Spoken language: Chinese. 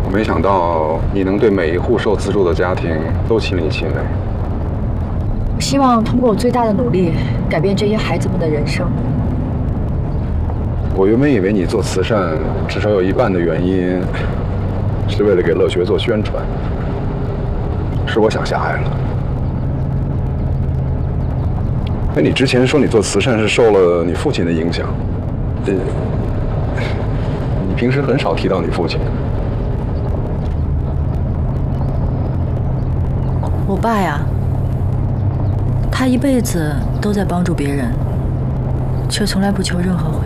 我没想到你能对每一户受资助的家庭都亲力亲为。 我希望通过我最大的努力，改变这些孩子们的人生。 我原本以为你做慈善，至少有一半的原因是为了给乐学做宣传，是我想狭隘了。那你之前说你做慈善是受了你父亲的影响，你平时很少提到你父亲。 我爸呀，他一辈子都在帮助别人，却从来不求任何